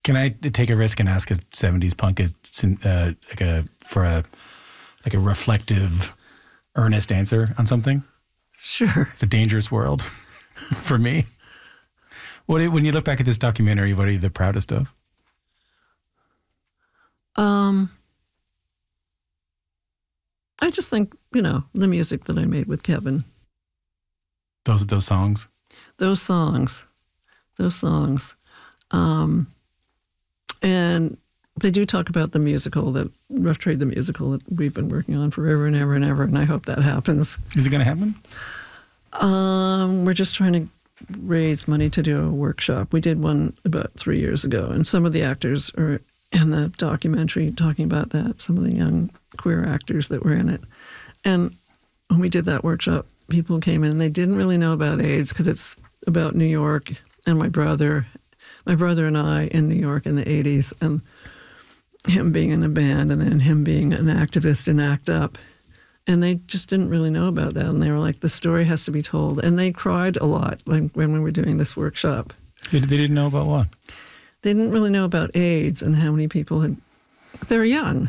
Can I take a risk and ask a 70s punk like a reflective, earnest answer on something? Sure. It's a dangerous world for me. When you look back at this documentary, what are you the proudest of? I just think, the music that I made with Kevin. Those songs? Those songs. And they do talk about the musical, Rough Trade the musical that we've been working on forever and ever and ever, and I hope that happens. Is it going to happen? We're just trying to raise money to do a workshop. We did one about 3 years ago, and some of the actors are in the documentary talking about that, some of the young queer actors that were in it. And when we did that workshop, people came in and they didn't really know about AIDS because it's about New York and my brother and I in New York in the 80s, and him being in a band and then him being an activist in ACT UP. And they just didn't really know about that. And they were like, the story has to be told. And they cried a lot when we were doing this workshop. They didn't know about what? They didn't really know about AIDS and how many people they were young.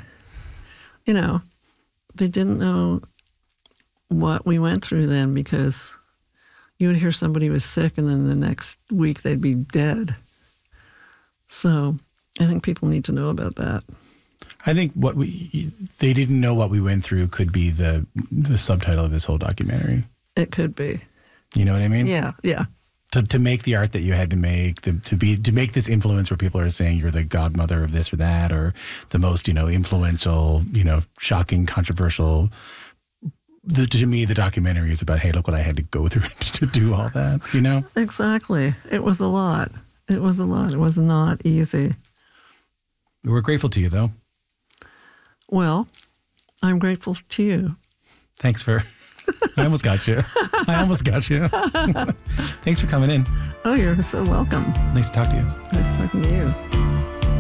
They didn't know what we went through then, because you would hear somebody was sick and then the next week they'd be dead. So I think people need to know about that. I think they didn't know what we went through could be the subtitle of this whole documentary. It could be. You know what I mean? Yeah. To make the art that you had to make, to make this influence where people are saying you're the godmother of this or that, or the most, influential, shocking, controversial. To me, the documentary is about, hey, look what I had to go through to do all that, Exactly. It was a lot. It was not easy. We're grateful to you, though. Well, I'm grateful to you. Thanks I almost got you. Thanks for coming in. Oh, you're so welcome. Nice to talk to you. Nice talking to you.